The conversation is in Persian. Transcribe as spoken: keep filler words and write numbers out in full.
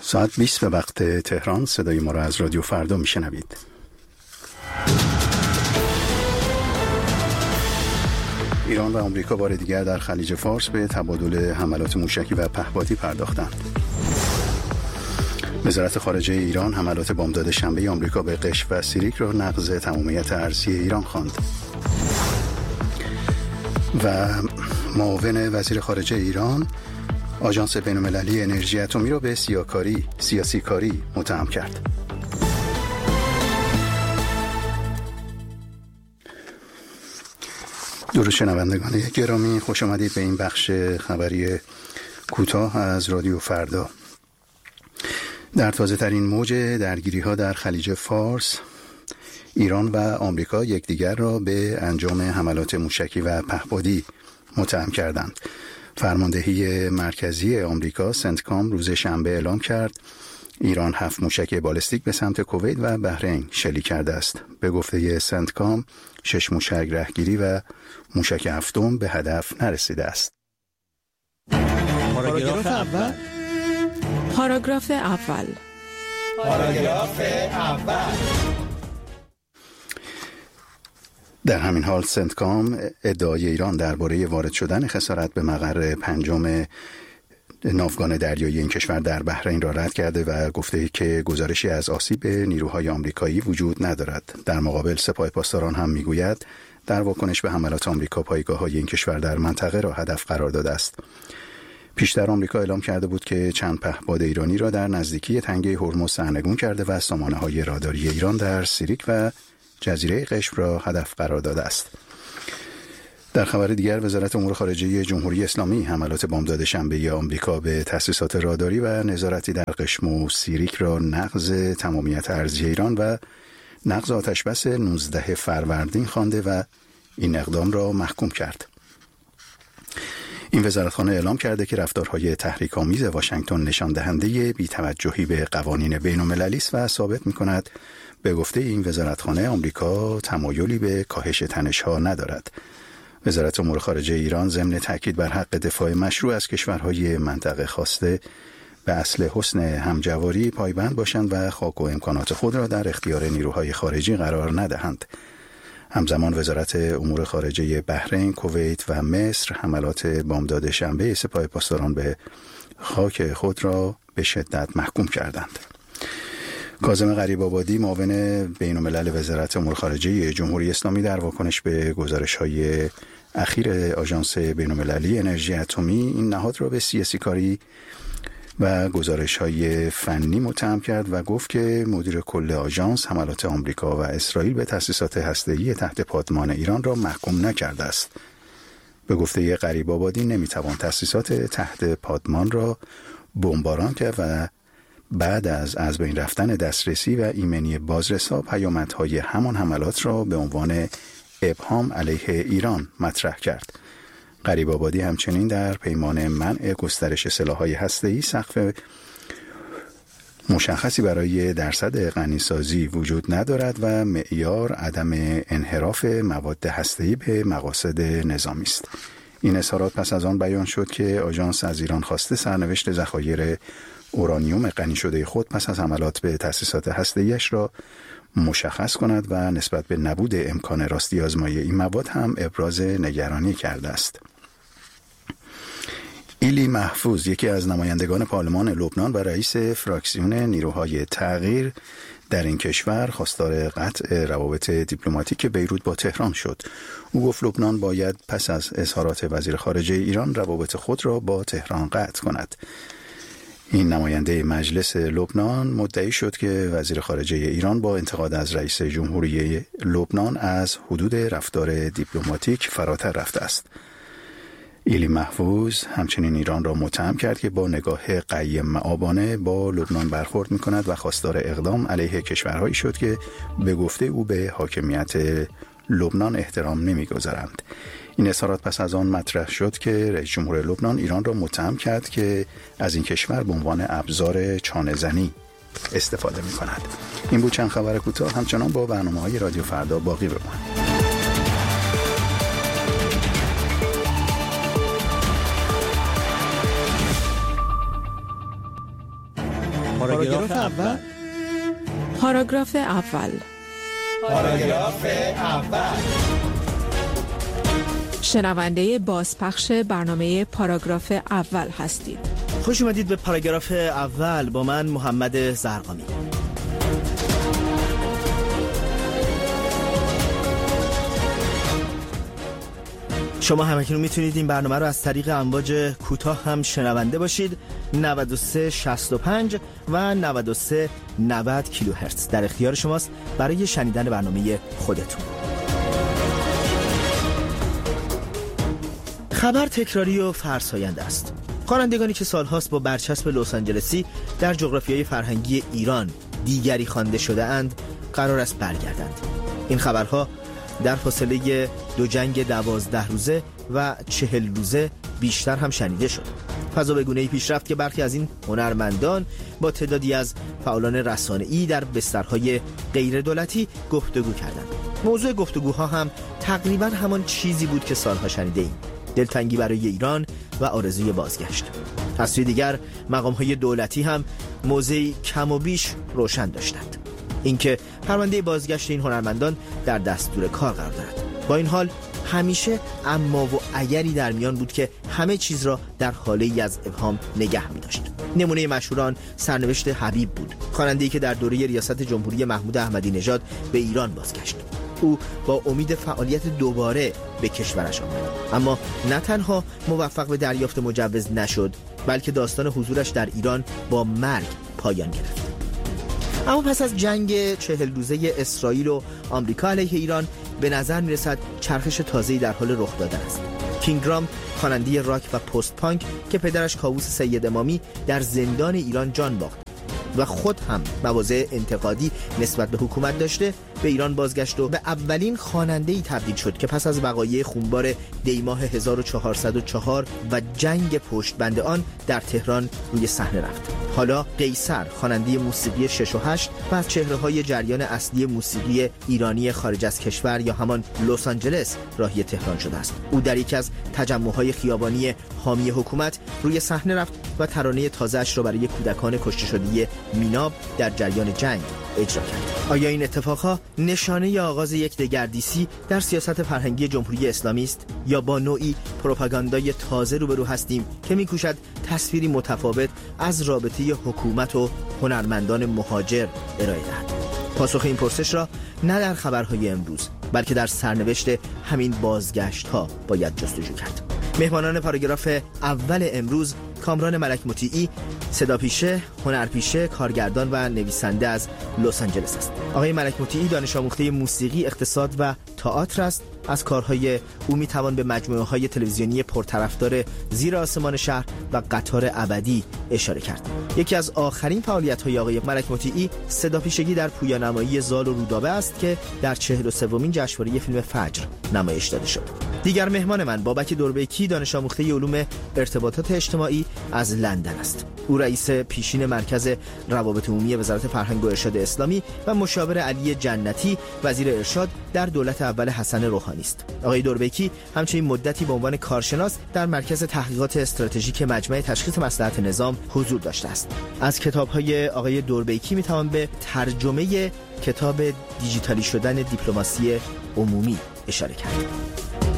ساعت بیست به وقت تهران. صدای ما را از رادیو فردا میشنوید. ایران و آمریکا بار دیگر در خلیج فارس به تبادل حملات موشکی و پهپادی پرداختند. وزارت خارجه ایران حملات بامداد شنبه آمریکا به قشم و سیریک را نقض تمامیت ارضی ایران خواند. و معاون وزیر خارجه ایران آژانس بین‌المللی انرژی اتمی را به سیاکاری، سیاسی کاری متهم کرد. درود شنوندگان گرامی، خوش آمدید به این بخش خبری کوتاه از رادیو فردا. در تازه ترین موج درگیری ها در خلیج فارس، ایران و آمریکا یکدیگر را به انجام حملات موشکی و پهپادی متهم کردند. فرماندهی مرکزی آمریکا سنتکام روز شنبه اعلام کرد ایران هفت موشک بالستیک به سمت کویت و بحرین شلیک کرده است. به گفته سنتکام شش موشک رهگیری و موشک هفتم به هدف نرسیده است. پاراگراف اول پاراگراف اول پاراگراف اول در همین حال سنتکام ادعای ایران درباره وارد شدن خسارت به مقر پنجم ناوگان دریایی این کشور در بحرین را رد کرده و گفته که گزارشی از آسیب به نیروهای آمریکایی وجود ندارد. در مقابل سپاه پاسداران هم میگوید در واکنش به حملات آمریکا پایگاه‌های این کشور در منطقه را هدف قرار داده است. پیشتر آمریکا اعلام کرده بود که چند پهپاد ایرانی را در نزدیکی تنگه هرمز سرنگون کرده و سامانه‌های راداری ایران در سیریک و جزیره قشم را هدف قرار داده است. در خبر دیگر، وزارت امور خارجه جمهوری اسلامی حملات بامداد شنبه آمریکا به تأسیسات راداری و نظارتی در قشم و سیریک را نقض تمامیت ارضی ایران و نقض آتشبس نوزده فروردین خوانده و این اقدام را محکوم کرد. این وزارتخانه اعلام کرده که رفتارهای تحریک‌آمیز واشنگتن نشان دهنده بی‌توجهی به قوانین بین‌المللی است و ثابت می‌کند به گفته این وزارتخانه آمریکا تمایلی به کاهش تنش‌ها ندارد. وزارت امور خارجه ایران ضمن تاکید بر حق دفاع مشروع از کشورهای منطقه خواسته به اصل حسن همجواری پایبند باشند و خاک و امکانات خود را در اختیار نیروهای خارجی قرار ندهند. همزمان وزارت امور خارجه بحرین، کویت و مصر حملات بامداد شنبه سپاه پاسداران به خاک خود را به شدت محکوم کردند. کاظم غریب‌آبادی معاون بین‌الملل وزارت امور خارجه جمهوری اسلامی در واکنش به گزارش‌های اخیر آژانس بین‌المللی انرژی اتمی این نهاد را به سیاسی کاری و گزارش‌های فنی متهم کرد و گفت که مدیر کل آژانس حملات آمریکا و اسرائیل به تأسیسات هسته‌ای تحت پادمان ایران را محکوم نکرده است. به گفته غریب‌آبادی نمی‌توان تأسیسات تحت پادمان را بمباران کرد و بعد از از بین رفتن دسترسی و ایمنی بازرسا پیامدهای همان حملات را به عنوان ابهام علیه ایران مطرح کرد. غریب‌آبادی همچنین در پیمان منع گسترش سلاح‌های هسته‌ای سقف مشخصی برای درصد غنیسازی وجود ندارد و معیار عدم انحراف مواد هسته‌ای به مقاصد نظامی است. این اظهارات پس از آن بیان شد که آژانس از ایران خواسته سرنوشت ذخایر اورانیوم غنی شده خود پس از حملات به تأسیسات هسته‌ایش را مشخص کند و نسبت به نبود امکان راستی آزمایی این مواد هم ابراز نگرانی کرده است. ایلی محفوظ، یکی از نمایندگان پارلمان لبنان و رئیس فراکسیون نیروهای تغییر در این کشور، خواستار قطع روابط دیپلماتیک بیروت با تهران شد. او گفت لبنان باید پس از اظهارات وزیر خارجه ایران روابط خود را با تهران قطع کند. این نماینده مجلس لبنان مدعی شد که وزیر خارجه ایران با انتقاد از رئیس جمهوری لبنان از حدود رفتار دیپلماتیک فراتر رفته است. ایلی محفوظ همچنین ایران را متهم کرد که با نگاه قیم مآبانه با لبنان برخورد می‌کند و خواستار اقدام علیه کشورهایی شد که به گفته او به حاکمیت لبنان احترام نمی‌گذارند. این اظهارات پس از آن مطرح شد که رئیس جمهور لبنان ایران را متهم کرد که از این کشور به عنوان ابزار چانه‌زنی استفاده می‌کند. این بود چند خبر کوتاه. همچنان با برنامه‌های رادیو فردا باقی بمانید. پاراگراف اول. پاراگراف اول. پاراگراف اول. شنونده بازپخش برنامه پاراگراف اول هستید. خوش اومدید به پاراگراف اول با من محمد زرقامی. شما همکنون میتونید این برنامه رو از طریق امواج کوتاه هم شنونده باشید. نود و سه شصت و پنج و نود و سه نود کیلوهرتز در اختیار شماست برای شنیدن برنامه خودتون. خبر تکراری و فرساینده است. خوانندگانی که سالهاست با برچسب لس آنجلسی در جغرافیای فرهنگی ایران دیگری خوانده شده اند قرار است برگردند. این خبرها در فاصله دو جنگ دوازده روزه و چهل روزه بیشتر هم شنیده شد. فضا به گونه‌ای پیش رفت که برخی از این هنرمندان با تعدادی از فعالان رسانه‌ای در بسترهای غیر دولتی گفتگو کردند. موضوع گفتگوها هم تقریباً همان چیزی بود که سالها شنیده ایم: دلتنگی برای ایران و آرزوی بازگشت. از سوی دیگر مقام‌های دولتی هم موضعی کم و بیش روشن داشتند: اینکه پرونده بازگشت این هنرمندان در دستور کار قرار دارد. با این حال همیشه اما و اگری در میان بود که همه چیز را در حاله‌ای از ابهام نگه می‌داشت. نمونه مشهوران سرنوشت حبیب بود، خواننده‌ای که در دوره ریاست جمهوری محمود احمدی نژاد به ایران بازگشت. او با امید فعالیت دوباره به کشورش آمد، اما نه تنها موفق به دریافت مجوز نشد، بلکه داستان حضورش در ایران با مرگ پایان گرفت. اما پس از جنگ چهل روزه اسرائیل و آمریکا علیه ایران به نظر میرسد چرخش تازه‌ای در حال رخ دادن است. کینگرام، خواننده راک و پست پانک که پدرش کاووس سید امامی در زندان ایران جان باخت و خود هم مواضع انتقادی نسبت به حکومت داشته، به ایران بازگشت و به اولین خواننده‌ای تبدیل شد که پس از وقایع خونبار دیماه هزار و چهارصد و چهار و جنگ پشت بند آن در تهران روی صحنه رفت. حالا قیصر، خواننده موسیقی شش و هشت و از چهره‌های جریان اصلی موسیقی ایرانی خارج از کشور یا همان لس آنجلس راهی تهران شده است. او در یکی از تجمع‌های خیابانی حامی حکومت روی صحنه رفت و ترانه تازه‌اش را برای کودکان کشته شده میناب در جریان جنگ اجرا کرد. آیا این اتفاقها نشانه آغاز یک دگردیسی در سیاست فرهنگی جمهوری اسلامی است یا با نوعی پروپاگاندای تازه روبرو هستیم که می‌کوشد تصویری متفاوت از رابطه حکومت و هنرمندان مهاجر ارائه دهد؟ پاسخ این پرسش را نه در خبرهای امروز بلکه در سرنوشت همین بازگشت‌ها باید جستجو کرد. مهمانان پاراگراف اول امروز کامران ملک مطیعی، صداپیشه، هنرپیشه، کارگردان و نویسنده از لس آنجلس است. آقای ملک مطیعی دانش آموخته موسیقی، اقتصاد و تئاتر است. از کارهای او میتوان به مجموعه‌های تلویزیونی پرطرفدار زیر آسمان شهر و قطار ابدی اشاره کرد. یکی از آخرین فعالیت‌های آقای ملک مطیعی صداپیشگی در پویانمایی زال و رودابه است که در چهل و سومین جشنواره فیلم فجر نمایش داده شد. دیگر مهمان من بابک دوربیکی، دانش آموخته علوم ارتباطات اجتماعی از لندن است. او رئیس پیشین مرکز روابط عمومی وزارت فرهنگ و ارشاد اسلامی و مشاور علی جنتی وزیر ارشاد در دولت اول حسن روحانی است. آقای دوربیکی همچنین مدتی به عنوان کارشناس در مرکز تحقیقات استراتژیک مجمع تشخیص مصلحت نظام حضور داشته است. از کتاب‌های آقای دوربیکی میتوان به ترجمه کتاب دیجیتالی شدن دیپلماسی عمومی اشاره کرد.